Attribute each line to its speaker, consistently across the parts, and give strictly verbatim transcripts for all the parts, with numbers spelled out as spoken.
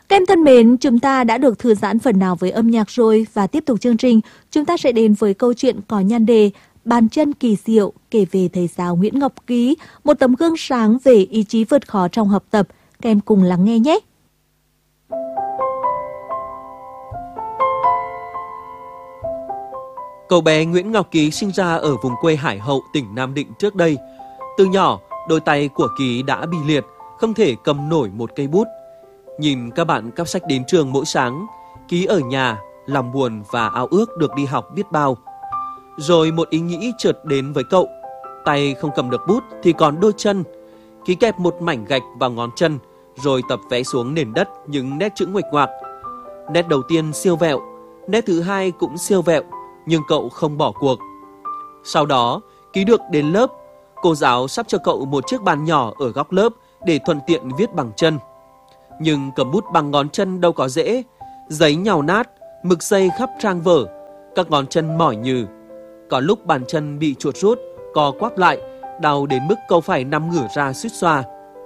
Speaker 1: Các em thân mến, chúng ta đã được thư giãn phần nào với âm nhạc rồi và tiếp tục chương trình, chúng ta sẽ đến với câu chuyện có nhan đề Bàn chân kỳ diệu kể về thầy giáo Nguyễn Ngọc Ký, một tấm gương sáng về ý chí vượt khó trong học tập. Các em cùng lắng nghe nhé!
Speaker 2: Cậu bé Nguyễn Ngọc Ký sinh ra ở vùng quê Hải Hậu, tỉnh Nam Định trước đây. Từ nhỏ, đôi tay của Ký đã bị liệt, không thể cầm nổi một cây bút. Nhìn các bạn cắp sách đến trường mỗi sáng, Ký ở nhà, lòng buồn và ao ước được đi học biết bao. Rồi một ý nghĩ chợt đến với cậu. Tay không cầm được bút thì còn đôi chân. Ký kẹp một mảnh gạch vào ngón chân, rồi tập vẽ xuống nền đất những nét chữ nguệch ngoạc. Nét đầu tiên siêu vẹo, nét thứ hai cũng siêu vẹo, nhưng cậu không bỏ cuộc. Sau đó, Ký được đến lớp. Cô giáo sắp cho cậu một chiếc bàn nhỏ ở góc lớp để thuận tiện viết bằng chân. Nhưng cầm bút bằng ngón chân đâu có dễ. Giấy nhàu nát, mực dây khắp trang vở, các ngón chân mỏi nhừ. Có lúc bàn chân bị chuột rút, co quắp lại, đau đến mức cậu phải nằm ngửa ra suýt xoa.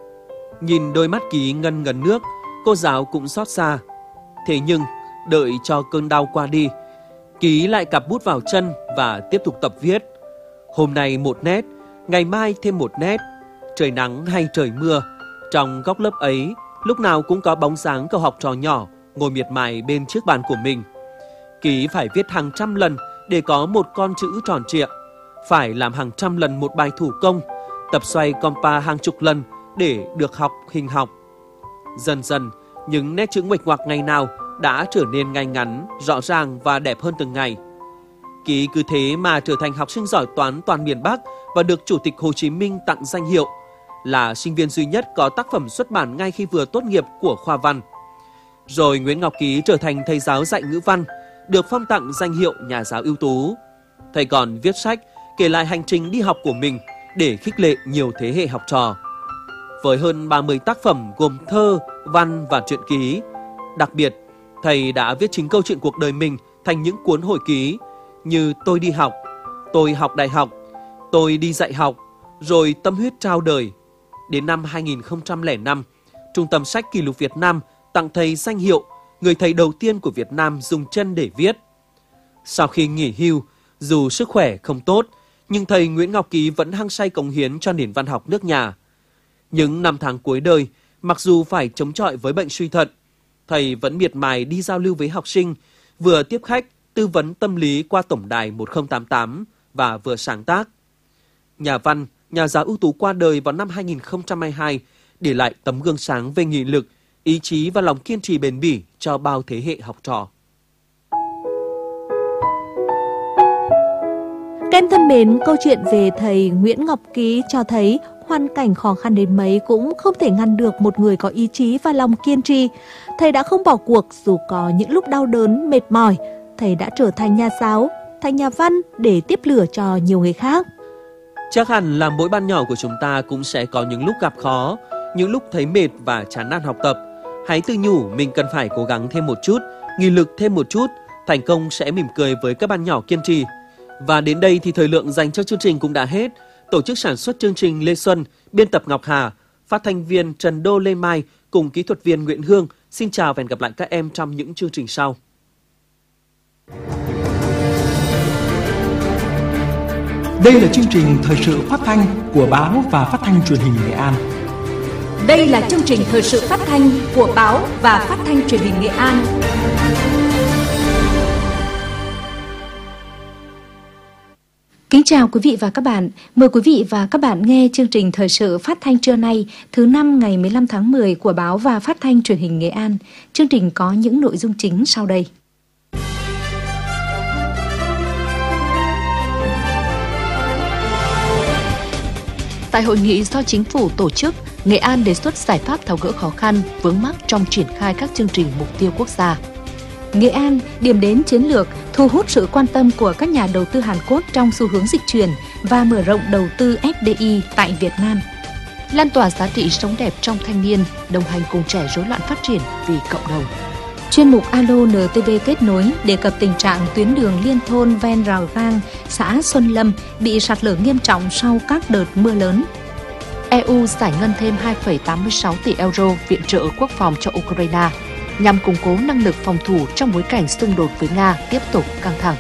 Speaker 2: Nhìn đôi mắt Ký ngân ngấn nước, cô giáo cũng xót xa. Thế nhưng, đợi cho cơn đau qua đi, Ký lại cặp bút vào chân và tiếp tục tập viết. Hôm nay một nét, ngày mai thêm một nét. Trời nắng hay trời mưa, trong góc lớp ấy, lúc nào cũng có bóng dáng cậu học trò nhỏ ngồi miệt mài bên chiếc bàn của mình. Ký phải viết hàng trăm lần để có một con chữ tròn trịa, phải làm hàng trăm lần một bài thủ công, tập xoay compa hàng chục lần để được học hình học. Dần dần, những nét chữ nguệch ngoạc ngày nào đã trở nên ngay ngắn, rõ ràng và đẹp hơn từng ngày. Ký cứ thế mà trở thành học sinh giỏi toán toàn miền Bắc và được Chủ tịch Hồ Chí Minh tặng danh hiệu, là sinh viên duy nhất có tác phẩm xuất bản ngay khi vừa tốt nghiệp của khoa văn. Rồi Nguyễn Ngọc Ký trở thành thầy giáo dạy ngữ văn, được phong tặng danh hiệu nhà giáo ưu tú. Thầy còn viết sách kể lại hành trình đi học của mình để khích lệ nhiều thế hệ học trò. Với hơn ba mươi tác phẩm gồm thơ, văn và truyện ký. Đặc biệt, thầy đã viết chính câu chuyện cuộc đời mình thành những cuốn hồi ký như Tôi đi học, Tôi học đại học, Tôi đi dạy học, rồi Tâm huyết trao đời. Đến năm hai nghìn không trăm lẻ năm, Trung tâm Sách Kỷ lục Việt Nam tặng thầy danh hiệu người thầy đầu tiên của Việt Nam dùng chân để viết. Sau khi nghỉ hưu, dù sức khỏe không tốt, nhưng thầy Nguyễn Ngọc Ký vẫn hăng say cống hiến cho nền văn học nước nhà. Những năm tháng cuối đời, mặc dù phải chống chọi với bệnh suy thận, thầy vẫn miệt mài đi giao lưu với học sinh, vừa tiếp khách, tư vấn tâm lý qua tổng đài một không tám tám và vừa sáng tác. Nhà văn, nhà giáo ưu tú qua đời vào năm hai nghìn không trăm hai mươi hai, để lại tấm gương sáng về nghị lực, ý chí và lòng kiên trì bền bỉ cho bao thế hệ học trò.
Speaker 1: Các em thân mến, câu chuyện về thầy Nguyễn Ngọc Ký cho thấy hoàn cảnh khó khăn đến mấy cũng không thể ngăn được một người có ý chí và lòng kiên trì. Thầy đã không bỏ cuộc dù có những lúc đau đớn, mệt mỏi. Thầy đã trở thành nhà giáo, thành nhà văn để tiếp lửa cho nhiều người khác.
Speaker 2: Chắc hẳn là mỗi bạn nhỏ của chúng ta cũng sẽ có những lúc gặp khó, những lúc thấy mệt và chán nản học tập. Hãy tự nhủ mình cần phải cố gắng thêm một chút, nghị lực thêm một chút, thành công sẽ mỉm cười với các bạn nhỏ kiên trì. Và đến đây thì thời lượng dành cho chương trình cũng đã hết. Tổ chức sản xuất chương trình Lê Xuân, biên tập Ngọc Hà, phát thanh viên Trần Đô Lê Mai cùng kỹ thuật viên Nguyễn Hương xin chào và hẹn gặp lại các em trong những chương trình sau.
Speaker 3: Đây là chương trình thời sự phát thanh của báo và phát thanh truyền hình Nghệ An.
Speaker 4: Đây là chương trình thời sự phát thanh của báo và phát thanh truyền hình Nghệ An.
Speaker 5: Kính chào quý vị và các bạn. Mời quý vị và các bạn nghe chương trình thời sự phát thanh trưa nay, thứ năm ngày mười lăm tháng mười của báo và phát thanh truyền hình Nghệ An. Chương trình có những nội dung chính sau đây.
Speaker 6: Tại hội nghị do chính phủ tổ chức, Nghệ An đề xuất giải pháp tháo gỡ khó khăn, vướng mắc trong triển khai các chương trình mục tiêu quốc gia.
Speaker 5: Nghệ An, điểm đến chiến lược, thu hút sự quan tâm của các nhà đầu tư Hàn Quốc trong xu hướng dịch chuyển và mở rộng đầu tư ép đê i tại Việt Nam.
Speaker 6: Lan tỏa giá trị sống đẹp trong thanh niên, đồng hành cùng trẻ rối loạn phát triển vì cộng đồng.
Speaker 5: Chuyên mục Alo en tê vê kết nối đề cập tình trạng tuyến đường liên thôn ven rào Gang, xã Xuân Lâm bị sạt lở nghiêm trọng sau các đợt mưa lớn.
Speaker 6: e u giải ngân thêm hai phẩy tám mươi sáu tỷ euro viện trợ quốc phòng cho Ukraine. nhằm củng cố năng lực phòng thủ trong bối cảnh xung đột với Nga tiếp tục căng thẳng.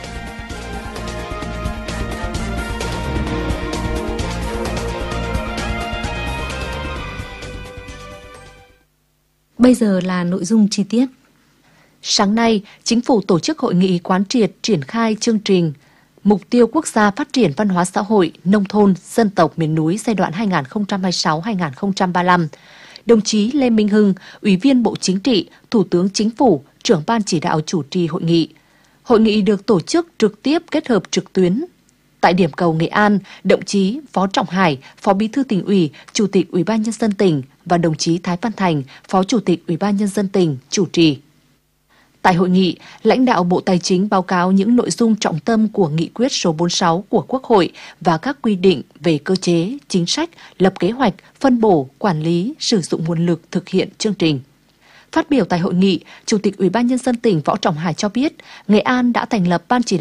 Speaker 5: Bây giờ là nội dung chi tiết.
Speaker 6: Sáng nay, Chính phủ tổ chức hội nghị quán triệt triển khai chương trình Mục tiêu Quốc gia Phát triển Văn hóa Xã hội, Nông thôn, Dân tộc miền núi giai đoạn hai nghìn không trăm hai mươi sáu đến hai nghìn không trăm ba mươi lăm. Đồng chí Lê Minh Hưng, Ủy viên Bộ Chính trị, Thủ tướng Chính phủ, trưởng ban chỉ đạo chủ trì hội nghị. Hội nghị được tổ chức trực tiếp kết hợp trực tuyến. Tại điểm cầu Nghệ An, đồng chí Võ Trọng Hải, Phó Bí thư Tỉnh ủy, Chủ tịch Ủy ban Nhân dân tỉnh và đồng chí Thái Văn Thành, Phó Chủ tịch Ủy ban Nhân dân tỉnh chủ trì. Tại hội nghị, lãnh đạo Bộ Tài chính báo cáo những nội dung trọng tâm của nghị quyết số bốn mươi sáu của Quốc hội và các quy định về cơ chế, chính sách, lập kế hoạch, phân bổ, quản lý, sử dụng nguồn lực thực hiện chương trình. Phát biểu tại hội nghị, Chủ tịch Ủy ban Nhân dân tỉnh Võ Trọng Hải cho biết, Nghệ An đã thành lập Ban chỉ đạo